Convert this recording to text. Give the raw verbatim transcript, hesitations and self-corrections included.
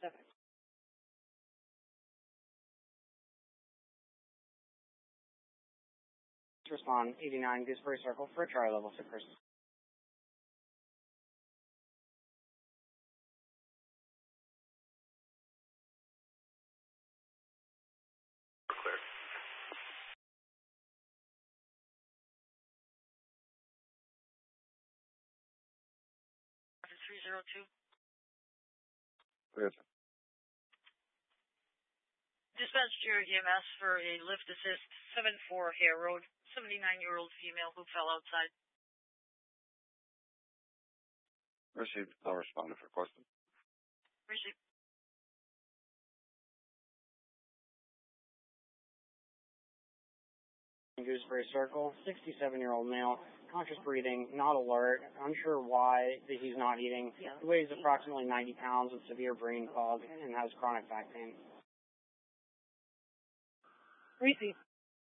Pacific. Respond, eighty-nine Gooseberry Circle for a Charlie level six. Clear. three zero two. Clear. Dispatch to your E M S for a lift assist, seven four Hare Road, seventy-nine-year-old female who fell outside. Received. I'll respond if requested. Received. Gooseberry Circle, sixty-seven-year-old male, conscious breathing, not alert, unsure why that he's not eating. Yeah. He weighs approximately ninety pounds with severe brain fog and has chronic back pain. Received.